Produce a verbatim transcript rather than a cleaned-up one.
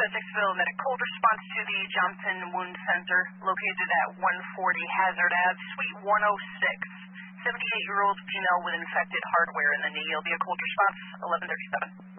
Essexville, that a cold response to the Johnson Wound Center located at one forty Hazard Avenue, Suite one oh six. seventy-eight-year-old female with infected hardware in the knee. It'll be a cold response, eleven thirty-seven.